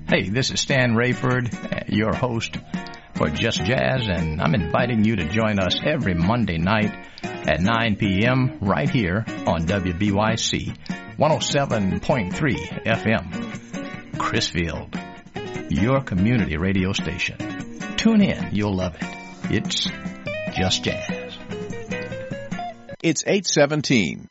Hey, this is Stan Rayford, your host for Just Jazz, and I'm inviting you to join us every Monday night at 9 p.m. right here on WBYC 107.3 FM. Chrisfield, your community radio station. Tune in, you'll love it. It's Just Jazz. It's 8:17.